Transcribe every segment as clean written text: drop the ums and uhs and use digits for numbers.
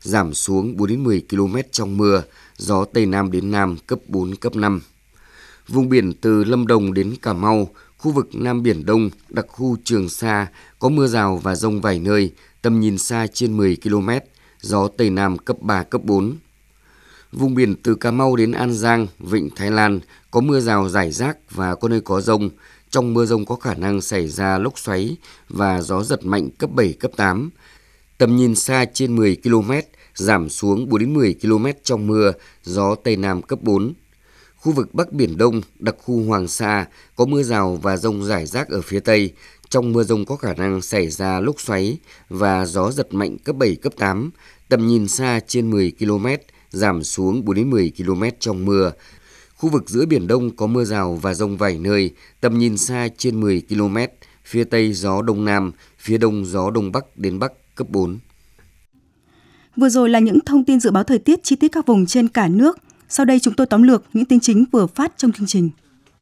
giảm xuống 4 đến 10 km trong mưa, gió Tây Nam đến Nam cấp 4, cấp 5. Vùng biển từ Lâm Đồng đến Cà Mau, khu vực Nam Biển Đông, đặc khu Trường Sa có mưa rào và dông vài nơi, tầm nhìn xa trên 10 km, gió Tây Nam cấp 3, cấp 4. Vùng biển từ Cà Mau đến An Giang, Vịnh Thái Lan có mưa rào rải rác và có nơi có dông. Trong mưa dông có khả năng xảy ra lốc xoáy và gió giật mạnh cấp 7, cấp 8. Tầm nhìn xa trên 10 km, giảm xuống 4 đến 10 km trong mưa, gió Tây Nam cấp 4. Khu vực Bắc Biển Đông, đặc khu Hoàng Sa có mưa rào và dông rải rác ở phía Tây. Trong mưa dông có khả năng xảy ra lốc xoáy và gió giật mạnh cấp 7, cấp 8. Tầm nhìn xa trên 10 km, giảm xuống 4 đến 10 km trong mưa. Khu vực giữa Biển Đông có mưa rào và dông vài nơi, tầm nhìn xa trên 10 km. Phía Tây gió Đông Nam, phía Đông gió Đông Bắc đến Bắc cấp 4. Vừa rồi là những thông tin dự báo thời tiết chi tiết các vùng trên cả nước. Sau đây chúng tôi tóm lược những tin chính vừa phát trong chương trình.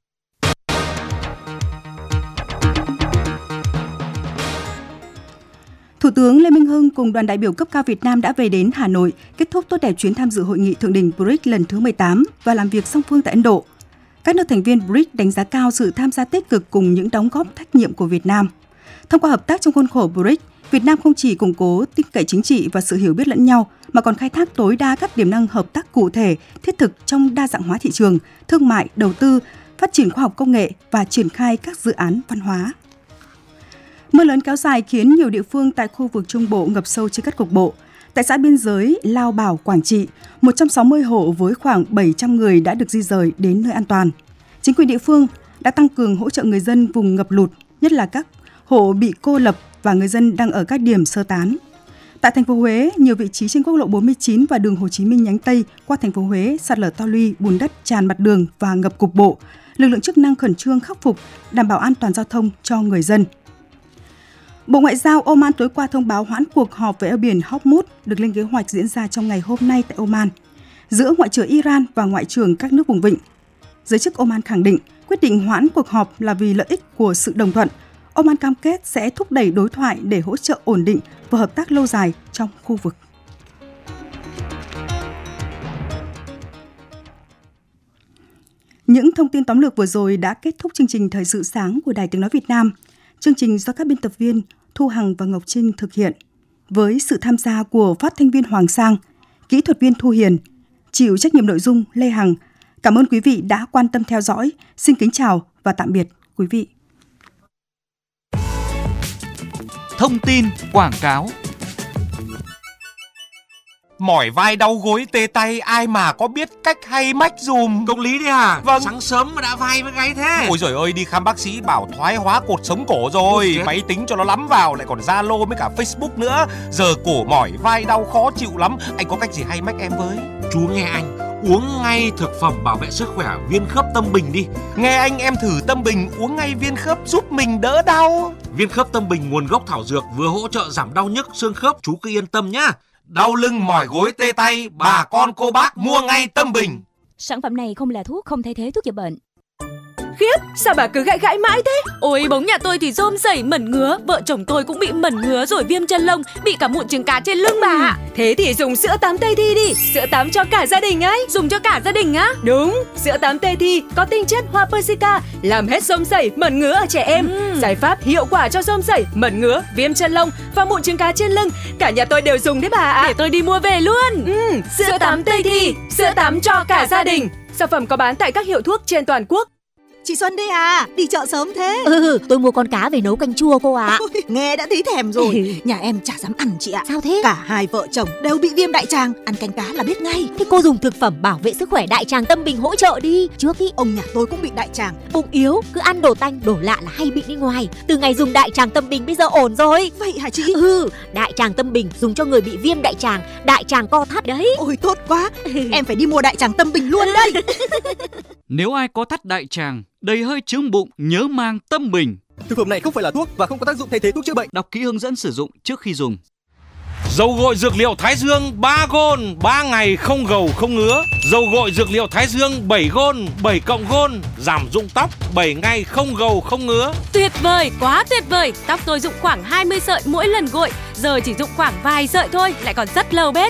Thủ tướng Lê Minh Hưng cùng đoàn đại biểu cấp cao Việt Nam đã về đến Hà Nội, kết thúc tốt đẹp chuyến tham dự hội nghị thượng đỉnh BRICS lần thứ 18 và làm việc song phương tại Ấn Độ. Các nước thành viên BRICS đánh giá cao sự tham gia tích cực cùng những đóng góp trách nhiệm của Việt Nam. Thông qua hợp tác trong khuôn khổ BRICS, Việt Nam không chỉ củng cố tin cậy chính trị và sự hiểu biết lẫn nhau, mà còn khai thác tối đa các tiềm năng hợp tác cụ thể, thiết thực trong đa dạng hóa thị trường, thương mại, đầu tư, phát triển khoa học công nghệ và triển khai các dự án văn hóa. Mưa lớn kéo dài khiến nhiều địa phương tại khu vực Trung Bộ ngập sâu chia cắt cục bộ. Tại xã biên giới Lao Bảo, Quảng Trị, 160 hộ với khoảng 700 người đã được di rời đến nơi an toàn. Chính quyền địa phương đã tăng cường hỗ trợ người dân vùng ngập lụt, nhất là các hộ bị cô lập và người dân đang ở các điểm sơ tán. Tại thành phố Huế, nhiều vị trí trên quốc lộ 49 và đường Hồ Chí Minh nhánh Tây qua thành phố Huế sạt lở ta luy, bùn đất tràn mặt đường và ngập cục bộ. Lực lượng chức năng khẩn trương khắc phục, đảm bảo an toàn giao thông cho người dân. Bộ Ngoại giao Oman tối qua thông báo hoãn cuộc họp về eo biển Hormuz được lên kế hoạch diễn ra trong ngày hôm nay tại Oman, giữa Ngoại trưởng Iran và Ngoại trưởng các nước vùng vịnh. Giới chức Oman khẳng định quyết định hoãn cuộc họp là vì lợi ích của sự đồng thuận. Oman cam kết sẽ thúc đẩy đối thoại để hỗ trợ ổn định và hợp tác lâu dài trong khu vực. Những thông tin tóm lược vừa rồi đã kết thúc chương trình Thời sự sáng của Đài Tiếng nói Việt Nam. Chương trình do các biên tập viên Thu Hằng và Ngọc Trinh thực hiện, với sự tham gia của phát thanh viên Hoàng Sang, kỹ thuật viên Thu Hiền, chịu trách nhiệm nội dung Lê Hằng. Cảm ơn quý vị đã quan tâm theo dõi. Xin kính chào và tạm biệt quý vị. Thông tin quảng cáo. Mỏi vai đau gối tê tay, ai mà có biết cách hay mách dùm. Công lý đấy à? Vâng. Sáng sớm mà đã vai với gáy thế. Ôi giời ơi, đi khám bác sĩ bảo thoái hóa cột sống cổ rồi. Máy tính cho nó lắm vào, lại còn Zalo với cả Facebook nữa. Giờ cổ mỏi vai đau khó chịu lắm. Anh có cách gì hay mách em với? Chú nghe anh, uống ngay thực phẩm bảo vệ sức khỏe Viên Khớp Tâm Bình đi. Nghe anh, em thử Tâm Bình uống ngay viên khớp giúp mình đỡ đau. Viên Khớp Tâm Bình nguồn gốc thảo dược, vừa hỗ trợ giảm đau nhức xương khớp, chú cứ yên tâm nhá. Đau lưng mỏi gối tê tay, bà con cô bác mua ngay Tâm Bình. Sản phẩm này không là thuốc, không thay thế thuốc chữa bệnh. Khiếp, sao bà cứ gãi mãi thế? Ôi, bóng nhà tôi thì rôm rẩy mẩn ngứa, vợ chồng tôi cũng bị mẩn ngứa rồi viêm chân lông, bị cả mụn trứng cá trên lưng bà ạ. Thế thì dùng sữa tắm Tây Thi đi, sữa tắm cho cả gia đình ấy. Dùng cho cả gia đình á? Đúng, sữa tắm Tây Thi có tinh chất hoa persica, làm hết rôm rẩy, mẩn ngứa ở trẻ em. Giải pháp hiệu quả cho rôm rẩy, mẩn ngứa, viêm chân lông và mụn trứng cá trên lưng. Cả nhà tôi đều dùng đấy bà ạ. Để tôi đi mua về luôn. Sữa tắm Tây Thi, sữa tắm cho cả gia đình. Sản phẩm có bán tại các hiệu thuốc trên toàn quốc. Chị Xuân đây à, đi chợ sớm thế. Tôi mua con cá về nấu canh chua cô ạ. Nghe đã thấy thèm rồi. Nhà em chả dám ăn chị ạ. Sao thế? Cả hai vợ chồng đều bị viêm đại tràng, ăn canh cá là biết ngay. Thế cô dùng thực phẩm bảo vệ sức khỏe Đại Tràng Tâm Bình hỗ trợ đi. Trước ý ông nhà tôi cũng bị đại tràng. Bụng yếu, cứ ăn đồ tanh, đồ lạ là hay bị đi ngoài. Từ ngày dùng Đại Tràng Tâm Bình bây giờ ổn rồi. Vậy hả chị? Đại Tràng Tâm Bình dùng cho người bị viêm đại tràng, đại tràng co thắt đấy. Ôi tốt quá, em phải đi mua Đại Tràng Tâm Bình luôn đây. Nếu ai có thắt đại tràng, đầy hơi chướng bụng, nhớ mang Tâm Bình. Thực phẩm này không phải là thuốc và không có tác dụng thay thế thuốc chữa bệnh. Đọc kỹ hướng dẫn sử dụng trước khi dùng. Dầu gội dược liệu Thái Dương 3 gôn, 3 ngày không gầu không ngứa. Dầu gội dược liệu Thái Dương 7 gôn, 7 cộng gôn, giảm rụng tóc 7 ngày không gầu không ngứa. Tuyệt vời, quá tuyệt vời. Tóc tôi rụng khoảng 20 sợi mỗi lần gội, giờ chỉ rụng khoảng vài sợi thôi, lại còn rất lâu bết.